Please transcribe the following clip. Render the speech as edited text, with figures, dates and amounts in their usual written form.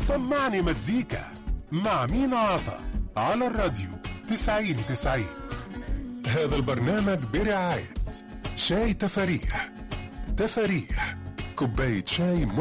سمعني مزيكا مع مينا عطا على الراديو 90-90. هذا البرنامج برعاية شاي تفاريح. تفاريح كوباية شاي